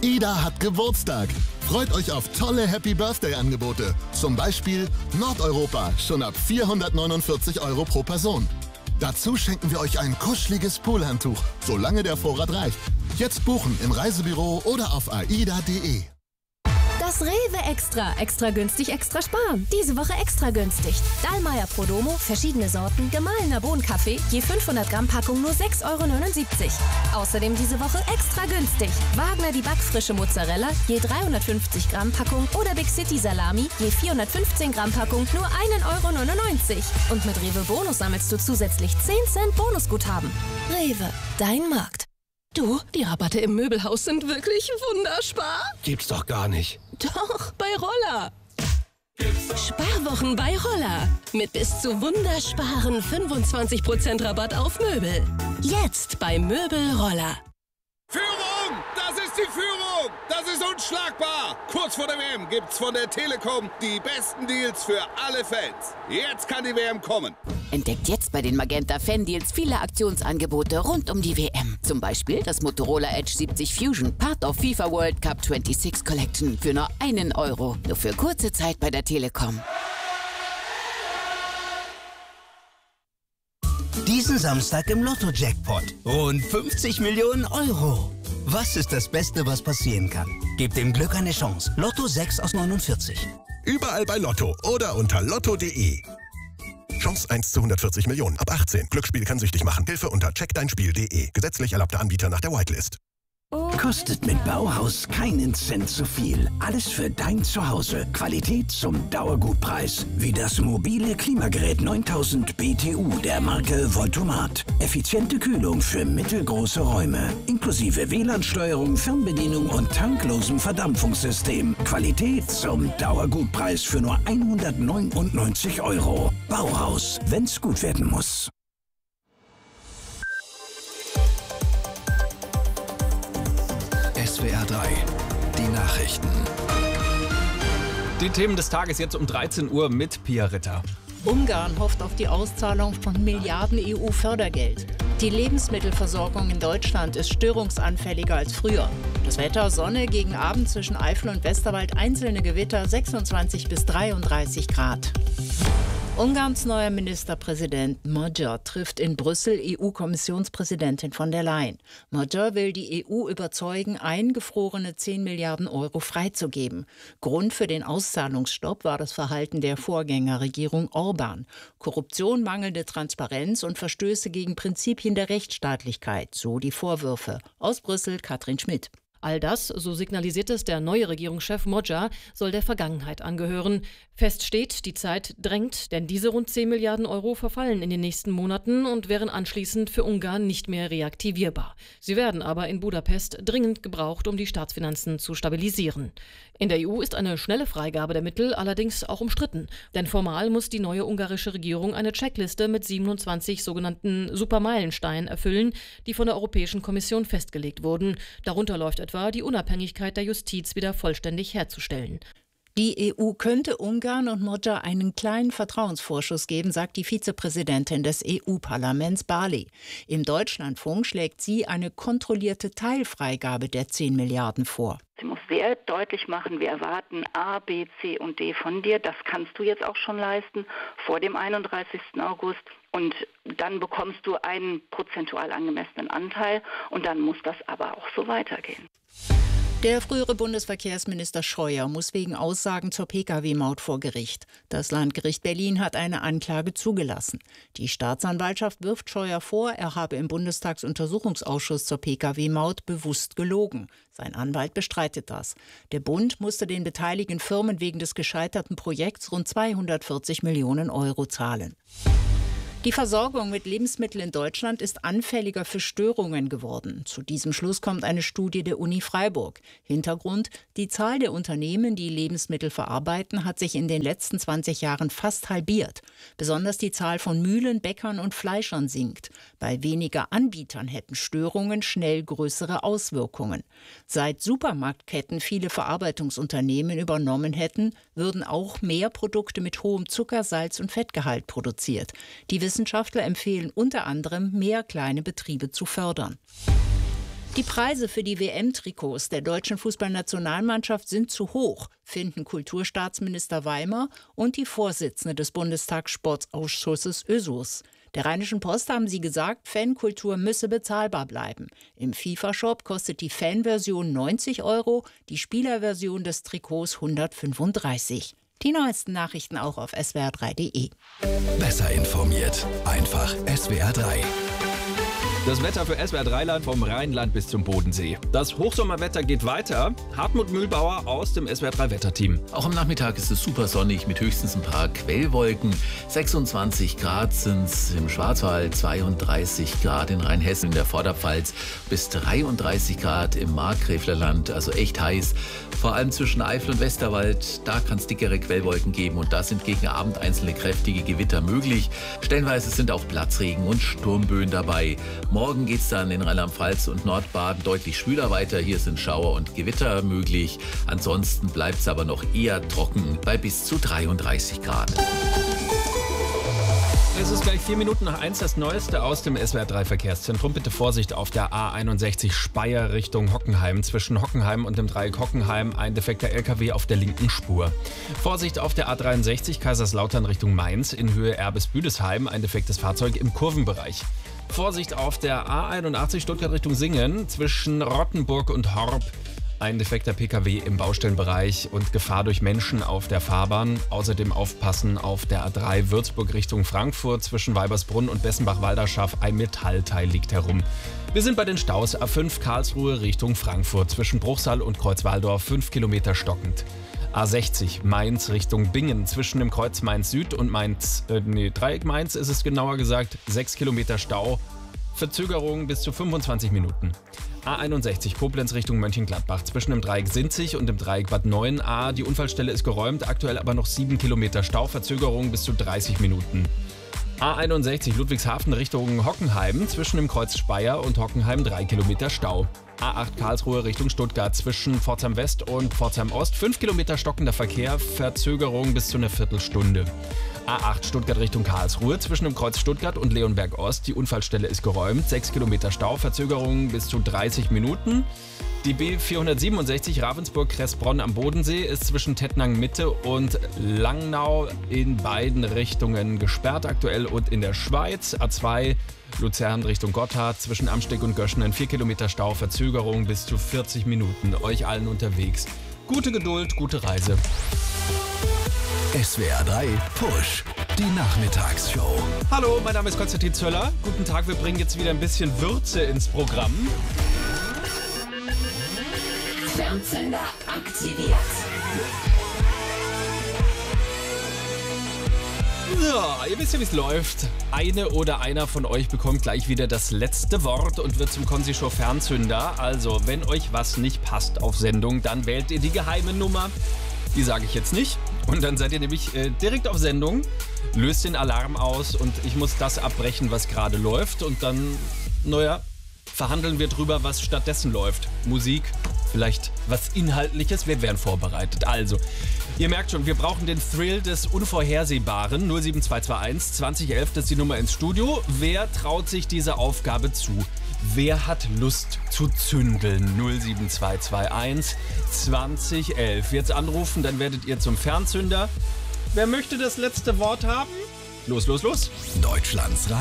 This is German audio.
AIDA hat Geburtstag. Freut euch auf tolle Happy-Birthday-Angebote. Zum Beispiel Nordeuropa, schon ab 449 € pro Person. Dazu schenken wir euch ein kuscheliges Poolhandtuch, solange der Vorrat reicht. Jetzt buchen im Reisebüro oder auf aida.de. Das Rewe Extra. Extra günstig, extra sparen. Diese Woche extra günstig. Dallmayr Prodomo, verschiedene Sorten, gemahlener Bohnenkaffee, je 500 Gramm Packung nur 6,79 €. Außerdem diese Woche extra günstig. Wagner die backfrische Mozzarella, je 350 Gramm Packung oder Big City Salami, je 415 Gramm Packung, nur 1,99 €. Und mit Rewe Bonus sammelst du zusätzlich 10 Cent Bonusguthaben. Rewe, dein Markt. Du, die Rabatte im Möbelhaus sind wirklich wunderspar. Gibt's doch gar nicht. Doch, bei Roller. Sparwochen bei Roller. Mit bis zu wundersparen 25% Rabatt auf Möbel. Jetzt bei Möbel Roller. Führung! Das ist die Führung! Das ist unschlagbar! Kurz vor der WM gibt's von der Telekom die besten Deals für alle Fans. Jetzt kann die WM kommen. Entdeckt jetzt bei den Magenta Fan-Deals viele Aktionsangebote rund um die WM. Zum Beispiel das Motorola Edge 70 Fusion, Part of FIFA World Cup 26 Collection für nur 1 €. Nur für kurze Zeit bei der Telekom. Diesen Samstag im Lotto-Jackpot. Rund 50 Millionen €. Was ist das Beste, was passieren kann? Gebt dem Glück eine Chance. Lotto 6 aus 49. Überall bei Lotto oder unter lotto.de. Chance 1 zu 140 Millionen. Ab 18. Glücksspiel kann süchtig machen. Hilfe unter checkdeinspiel.de. Gesetzlich erlaubter Anbieter nach der Whitelist. Kostet mit Bauhaus keinen Cent zu viel. Alles für dein Zuhause. Qualität zum Dauergutpreis. Wie das mobile Klimagerät 9000 BTU der Marke Voltomat. Effiziente Kühlung für mittelgroße Räume. Inklusive WLAN-Steuerung, Fernbedienung und tanklosem Verdampfungssystem. Qualität zum Dauergutpreis für nur 199 €. Bauhaus, wenn's gut werden muss. SWR 3, die Nachrichten. Die Themen des Tages jetzt um 13 Uhr mit Pia Ritter. Ungarn hofft auf die Auszahlung von Milliarden EU-Fördergeld. Die Lebensmittelversorgung in Deutschland ist störungsanfälliger als früher. Das Wetter: Sonne, gegen Abend zwischen Eifel und Westerwald einzelne Gewitter, 26 bis 33 Grad. Ungarns neuer Ministerpräsident Magyar trifft in Brüssel EU-Kommissionspräsidentin von der Leyen. Magyar will die EU überzeugen, eingefrorene 10 Milliarden € freizugeben. Grund für den Auszahlungsstopp war das Verhalten der Vorgängerregierung Orbán. Korruption, mangelnde Transparenz und Verstöße gegen Prinzipien der Rechtsstaatlichkeit, so die Vorwürfe. Aus Brüssel Katrin Schmidt. All das, so signalisiert es der neue Regierungschef Magyar, soll der Vergangenheit angehören. Fest steht, die Zeit drängt, denn diese rund 10 Milliarden € verfallen in den nächsten Monaten und wären anschließend für Ungarn nicht mehr reaktivierbar. Sie werden aber in Budapest dringend gebraucht, um die Staatsfinanzen zu stabilisieren. In der EU ist eine schnelle Freigabe der Mittel allerdings auch umstritten. Denn formal muss die neue ungarische Regierung eine Checkliste mit 27 sogenannten Supermeilensteinen erfüllen, die von der Europäischen Kommission festgelegt wurden. Darunter läuft etwa die Unabhängigkeit der Justiz wieder vollständig herzustellen. Die EU könnte Ungarn und Magyar einen kleinen Vertrauensvorschuss geben, sagt die Vizepräsidentin des EU-Parlaments Barley. Im Deutschlandfunk schlägt sie eine kontrollierte Teilfreigabe der 10 Milliarden vor. Sie muss sehr deutlich machen, wir erwarten A, B, C und D von dir. Das kannst du jetzt auch schon leisten vor dem 31. August. Und dann bekommst du einen prozentual angemessenen Anteil. Und dann muss das aber auch so weitergehen. Der frühere Bundesverkehrsminister Scheuer muss wegen Aussagen zur Pkw-Maut vor Gericht. Das Landgericht Berlin hat eine Anklage zugelassen. Die Staatsanwaltschaft wirft Scheuer vor, er habe im Bundestagsuntersuchungsausschuss zur Pkw-Maut bewusst gelogen. Sein Anwalt bestreitet das. Der Bund musste den beteiligten Firmen wegen des gescheiterten Projekts rund 240 Millionen € zahlen. Die Versorgung mit Lebensmitteln in Deutschland ist anfälliger für Störungen geworden. Zu diesem Schluss kommt eine Studie der Uni Freiburg. Hintergrund: Die Zahl der Unternehmen, die Lebensmittel verarbeiten, hat sich in den letzten 20 Jahren fast halbiert. Besonders die Zahl von Mühlen, Bäckern und Fleischern sinkt. Bei weniger Anbietern hätten Störungen schnell größere Auswirkungen. Seit Supermarktketten viele Verarbeitungsunternehmen übernommen hätten, würden auch mehr Produkte mit hohem Zucker-, Salz- und Fettgehalt produziert. Die Wissenschaftler empfehlen unter anderem, mehr kleine Betriebe zu fördern. Die Preise für die WM-Trikots der deutschen Fußballnationalmannschaft sind zu hoch, finden Kulturstaatsminister Weimer und die Vorsitzende des Bundestagssportausschusses Ösus. Der Rheinischen Post haben sie gesagt, Fankultur müsse bezahlbar bleiben. Im FIFA-Shop kostet die Fanversion 90 €, die Spielerversion des Trikots 135. Die neuesten Nachrichten auch auf swr3.de. Besser informiert. Einfach SWR3. Das Wetter für SWR3-Land vom Rheinland bis zum Bodensee. Das Hochsommerwetter geht weiter. Hartmut Mühlbauer aus dem SWR3-Wetterteam. Auch am Nachmittag ist es super sonnig mit höchstens ein paar Quellwolken. 26 Grad sind es im Schwarzwald, 32 Grad in Rheinhessen, in der Vorderpfalz, bis 33 Grad im Markgräflerland, also echt heiß. Vor allem zwischen Eifel und Westerwald, da kann es dickere Quellwolken geben und da sind gegen Abend einzelne kräftige Gewitter möglich. Stellenweise sind auch Platzregen und Sturmböen dabei. Morgen geht es dann in Rheinland-Pfalz und Nordbaden deutlich schwüler weiter. Hier sind Schauer und Gewitter möglich. Ansonsten bleibt es aber noch eher trocken bei bis zu 33 Grad. Es ist gleich 4 Minuten nach 1 das Neueste aus dem SWR3-Verkehrszentrum. Bitte Vorsicht auf der A61 Speyer Richtung Hockenheim. Zwischen Hockenheim und dem Dreieck Hockenheim ein defekter LKW auf der linken Spur. Vorsicht auf der A63 Kaiserslautern Richtung Mainz in Höhe Erbes-Büdesheim. Ein defektes Fahrzeug im Kurvenbereich. Vorsicht auf der A81 Stuttgart Richtung Singen zwischen Rottenburg und Horb. Ein defekter PKW im Baustellenbereich und Gefahr durch Menschen auf der Fahrbahn. Außerdem aufpassen auf der A3 Würzburg Richtung Frankfurt zwischen Weibersbrunn und Bessenbach-Walderschaff. Ein Metallteil liegt herum. Wir sind bei den Staus. A5 Karlsruhe Richtung Frankfurt zwischen Bruchsal und Kreuzwaldorf 5 Kilometer stockend. A60 Mainz Richtung Bingen zwischen dem Kreuz Mainz Süd und Dreieck Mainz ist es genauer gesagt 6 Kilometer Stau. Verzögerung bis zu 25 Minuten. A61 Koblenz Richtung Mönchengladbach zwischen dem Dreieck Sinzig und dem Dreieck Bad 9a. Die Unfallstelle ist geräumt, aktuell aber noch 7 Kilometer Stau, Verzögerung bis zu 30 Minuten. A61 Ludwigshafen Richtung Hockenheim zwischen dem Kreuz Speyer und Hockenheim 3 Kilometer Stau. A8 Karlsruhe Richtung Stuttgart zwischen Pforzheim West und Pforzheim Ost 5 Kilometer stockender Verkehr, Verzögerung bis zu einer Viertelstunde. A8 Stuttgart Richtung Karlsruhe zwischen dem Kreuz Stuttgart und Leonberg Ost. Die Unfallstelle ist geräumt. 6 Kilometer Stau, Verzögerung bis zu 30 Minuten. Die B467 Ravensburg-Kressbronn am Bodensee ist zwischen Tettnang Mitte und Langnau in beiden Richtungen gesperrt aktuell und in der Schweiz. A2 Luzern Richtung Gotthard zwischen Amsteeg und Göschenen 4 Kilometer Stau, Verzögerung bis zu 40 Minuten. Euch allen unterwegs. Gute Geduld, gute Reise. SWR3 Push, die Nachmittagsshow. Hallo, mein Name ist Konstantin Zöller. Guten Tag, wir bringen jetzt wieder ein bisschen Würze ins Programm. Fernzünder aktiviert. So, ihr wisst ja, wie es läuft. Eine oder einer von euch bekommt gleich wieder das letzte Wort und wird zum Konzi-Show Fernzünder. Also, wenn euch was nicht passt auf Sendung, dann wählt ihr die geheime Nummer. Die sage ich jetzt nicht. Und dann seid ihr nämlich direkt auf Sendung, löst den Alarm aus und ich muss das abbrechen, was gerade läuft. Und dann, verhandeln wir drüber, was stattdessen läuft. Musik, vielleicht was Inhaltliches, wir wären vorbereitet. Also, ihr merkt schon, wir brauchen den Thrill des Unvorhersehbaren. 07221 2011, das ist die Nummer ins Studio. Wer traut sich diese Aufgabe zu? Wer hat Lust zu zündeln? 07221 2011. Jetzt anrufen, dann werdet ihr zum Fernzünder. Wer möchte das letzte Wort haben? Los, los, los. Deutschlands